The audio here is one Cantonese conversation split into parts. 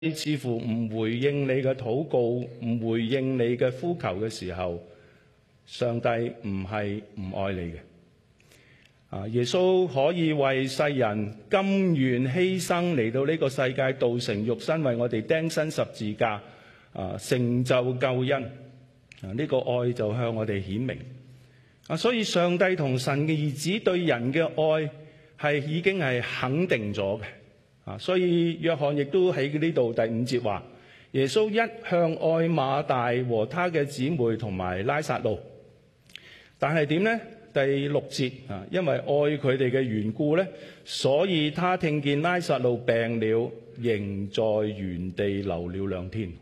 似乎唔回應你嘅禱告，唔回應你嘅呼求嘅時候，上帝唔係唔愛你嘅。耶穌可以為世人甘願犧牲嚟到呢個世界，道成肉身為我哋釘身十字架，成就救恩。呢個愛就向我哋顯明。所以上帝同神嘅兒子對人嘅愛係已經係肯定咗嘅。所以約翰亦都喺呢度第5節話，耶穌一向愛馬大和他嘅姊妹同埋拉撒路。但係點呢？第6節因為愛佢哋嘅緣故呢，所以他聽見拉撒路病了，仍在原地留了2天。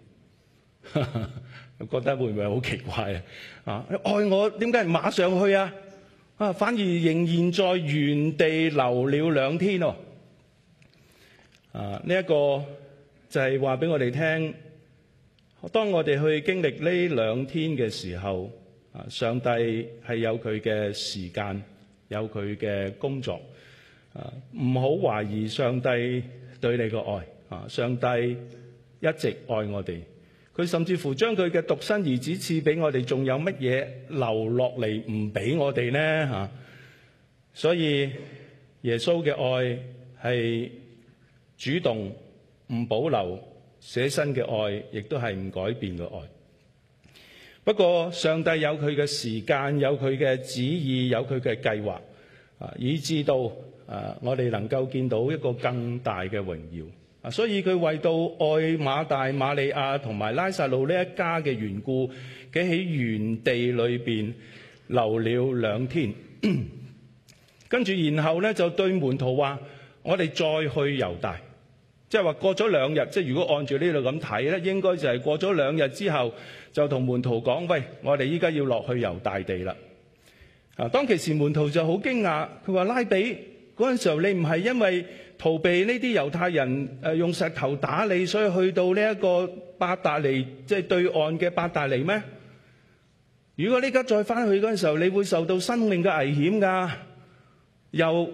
覺得會唔會好奇怪啊？愛我點解唔馬上去啊？反而仍然在原地留了2天喎。呢一個就係話俾我哋聽，當我哋去經歷呢2天嘅時候，上帝係有佢嘅時間，有佢嘅工作。唔好懷疑上帝對你嘅愛。上帝一直愛我哋，佢甚至乎將佢嘅獨生兒子賜俾我哋，仲有乜嘢留落嚟唔俾我哋呢？所以耶穌嘅愛係主動唔保留，捨身嘅愛亦都係唔改變嘅愛。不過上帝有佢嘅時間，有佢嘅旨意，有佢嘅計劃，以致到我哋能夠見到一個更大嘅榮耀。所以佢為到愛馬大、馬利亞同埋拉撒路呢一家嘅緣故，佢喺原地裏邊留了2天。跟住然後咧就對門徒話：我哋再去猶大。即係話過咗2日，即係如果按住呢度咁睇咧，應該就係過咗2日之後，就同門徒講：喂，我哋依家要落去猶大地啦。當其時門徒就好驚訝，佢話：拉比，嗰陣時候你唔係因為逃避呢啲猶太人用石頭打你，所以去到呢一個伯大尼，即係對岸嘅伯大尼咩？如果呢家再翻去嗰陣時候，你會受到生命嘅危險㗎。猶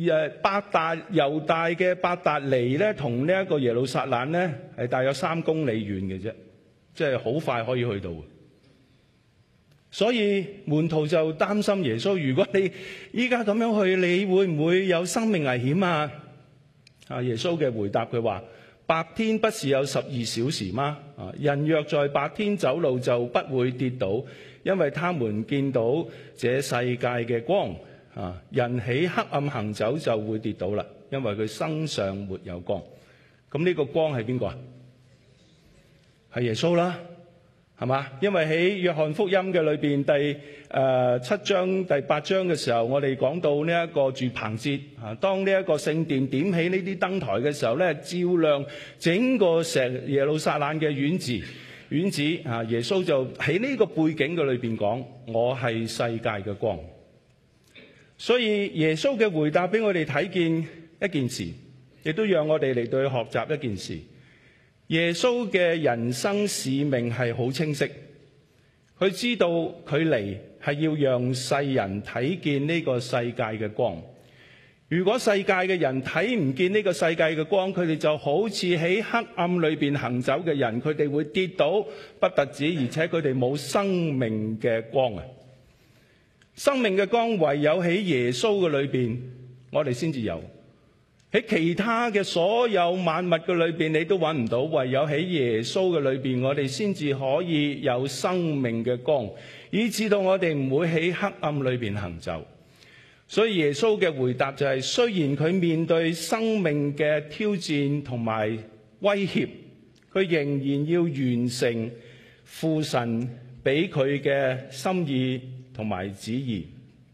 大嘅伯大尼咧，同呢一個耶路撒冷咧係大約3公里遠嘅啫，即係好快可以去到。所以門徒就擔心耶穌，如果你依家咁樣去，你會唔會有生命危險啊？耶穌嘅回答佢話：白天不是有12小時嗎？人若在白天走路就不會跌倒，因為他們見到這世界嘅光。人喺黑暗行走就會跌倒啦，因為佢身上沒有光。咁呢個光係邊個啊？係耶穌啦，係嘛？因為喺約翰福音嘅裏邊第7章第8章嘅時候，我哋講到呢一個住棚節，當呢一個聖殿點起呢啲燈台嘅時候咧，照亮整個耶路撒冷嘅院子。耶穌就喺呢個背景嘅裏邊講：我係世界嘅光。所以耶穌嘅回答俾我哋睇見一件事，亦都讓我哋嚟到去學習一件事。耶穌嘅人生使命係好清晰，佢知道佢嚟係要讓世人睇見呢個世界嘅光。如果世界嘅人睇唔見呢個世界嘅光，佢哋就好似喺黑暗裏邊行走嘅人，佢哋會跌倒，不特止，而且佢哋冇生命嘅光啊！生命嘅光唯有喺耶穌嘅裏邊，我哋先至有。喺其他嘅所有萬物嘅裏邊，你都揾唔到。唯有喺耶穌嘅裏邊，我哋先至可以有生命嘅光，以致到我哋唔會喺黑暗裏邊行走。所以耶穌嘅回答就係：雖然佢面對生命嘅挑戰同埋威脅，佢仍然要完成父神俾佢嘅心意同埋旨意。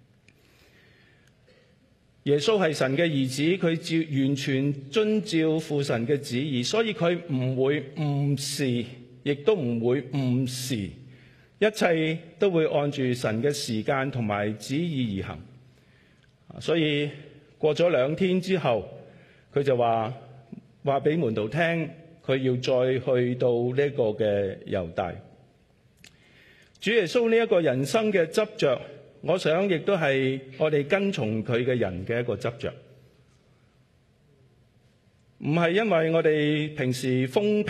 耶穌係神嘅兒子，佢完全遵照父神嘅旨意，所以佢唔會誤事，亦都唔會誤事，一切都會按住神嘅時間同埋旨意而行。所以過咗2天之後，佢就話俾門徒聽，佢要再去到呢個嘅猶大。主耶穌呢一個人生嘅執着，我想亦都係我哋跟從佢嘅人嘅一個執着。 唔係因為我哋平時風